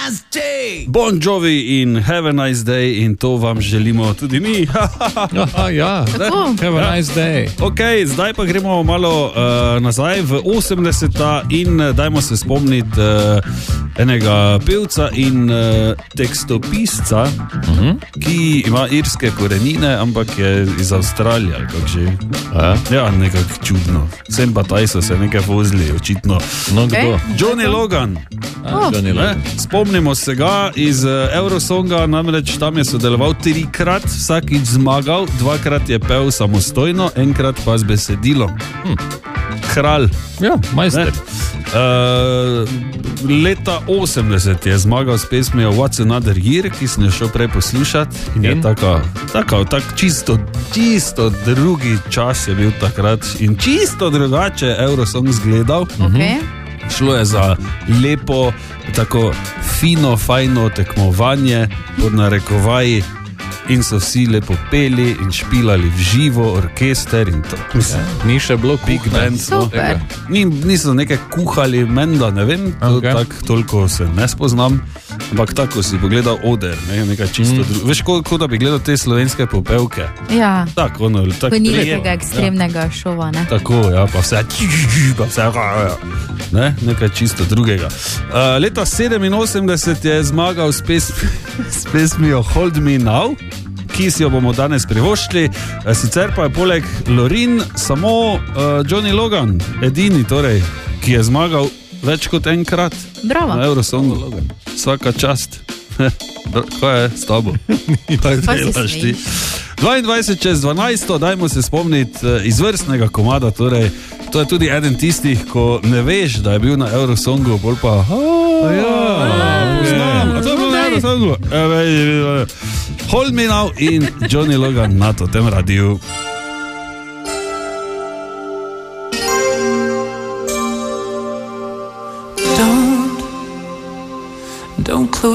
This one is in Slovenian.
Bon Jovi in Have a Nice Day, in to vam želimo tudi mi. Ja, have a nice day. Ok, zdaj pa gremo malo nazaj v 80-ta in dajmo se spomniti enega pevca in tekstopisca, ki ima irske korenine, ampak je iz Avstralije, ali kako že. Ja, nekako čudno. Sem pa taj so se nekaj vozili, očitno. No, kdo? Johnny Logan. Johnny Logan. Spomnimo se ga iz Eurosonga, namreč tam je sodeloval 3-krat, vsakič zmagal, 2-krat je pel samostojno, 1-krat pa z besedilom. Kralj. Ja, majster. Leta 80 je zmagal s pesmijo What's Another Year, ki sem jo šel prej poslušati, in je tak čisto drugi čas je bil takrat in čisto drugače Eurosong zgledal. Šlo je za lepo, tako fajno tekmovanje pod narekovaji in so vsi lepo peli in špilali v živo, orkester in to. Ni še bilo big band. Super. Niso nekaj kuhali, menda, ne vem, toliko se ne spoznam, ampak tako si pogledal oder, nekaj čisto drugo. Veš, kot da bi gledal te slovenske popevke. Ja, Tako, ko ni tega ekstremnega šova, ne? Tako, ja, pa vse, ne, nekaj čisto drugega. Leta 87 je zmagal s pesmijo Hold Me Now, ki si jo bomo danes privoščili. Sicer pa je poleg Lorin samo Johnny Logan, edini torej, ki je zmagal več kot enkrat. Bravo. Na Eurosongu. Vsaka čast. Kaj je s tabo? Kaj delaš ti? 22 čez 12, dajmo se spomniti izvrstnega komada, torej to je tudi eden tistih, ko ne veš, da je bil na Eurosongu, bolj pa poznam, a to je bil na Eurosongu. Hold Me Now in Johnny Logan na tem radiju. Don't close